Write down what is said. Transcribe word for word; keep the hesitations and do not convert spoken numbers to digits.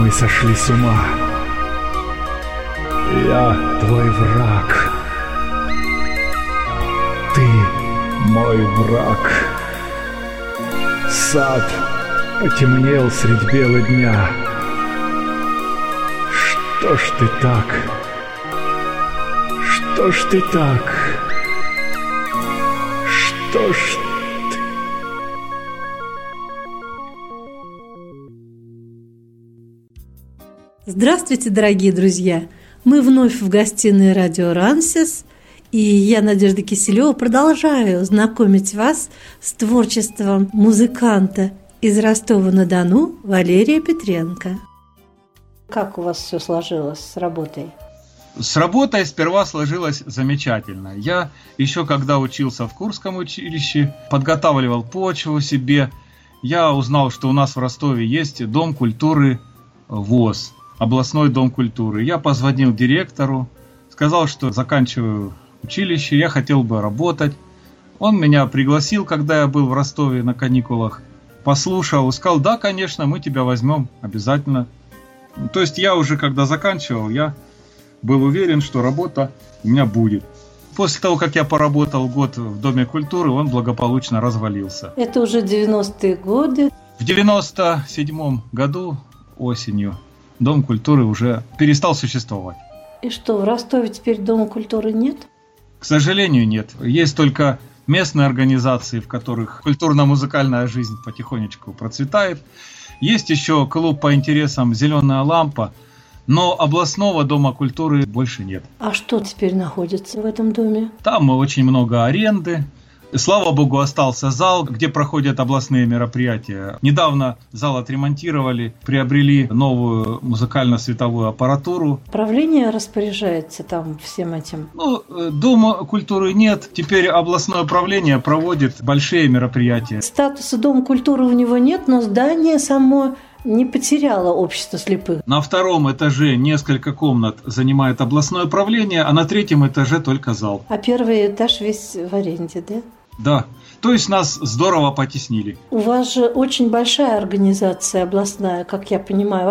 мы сошли с ума. Я твой враг. Ты мой враг. Сад потемнел средь бела дня. Что ж ты так? Что ж ты так? Что ж ты... Здравствуйте, дорогие друзья! Мы вновь в гостиной радио «Рансис», и я, Надежда Киселева, продолжаю знакомить вас с творчеством музыканта из Ростова-на-Дону Валерия Петренко. Как у вас все сложилось с работой? С работой сперва сложилось замечательно. Я еще когда учился в Курском училище, подготавливал почву себе, я узнал, что у нас в Ростове есть Дом культуры ВОС, областной дом культуры. Я позвонил директору, сказал, что заканчиваю училище, я хотел бы работать. Он меня пригласил, когда я был в Ростове на каникулах, послушал, сказал: да, конечно, мы тебя возьмем обязательно. То есть я уже, когда заканчивал, я был уверен, что работа у меня будет. После того, как я поработал год в Доме культуры, он благополучно развалился. Это уже девяностые годы. В девяносто седьмом году осенью Дом культуры уже перестал существовать. И что, в Ростове теперь Дома культуры нет? К сожалению, нет. Есть только местные организации, в которых культурно-музыкальная жизнь потихонечку процветает. Есть еще клуб по интересам «Зеленая лампа», но областного дома культуры больше нет. А что теперь находится в этом доме? Там очень много аренды. Слава богу, остался зал, где проходят областные мероприятия. Недавно зал отремонтировали, приобрели новую музыкально-световую аппаратуру. Правление распоряжается там всем этим? Ну, Дома культуры нет. Теперь областное правление проводит большие мероприятия. Статуса Дома культуры у него нет, но здание само не потеряло общество слепых. На втором этаже несколько комнат занимает областное правление, а на третьем этаже только зал. А первый этаж весь в аренде, да? Да, то есть нас здорово потеснили. У вас же очень большая организация областная, как я понимаю.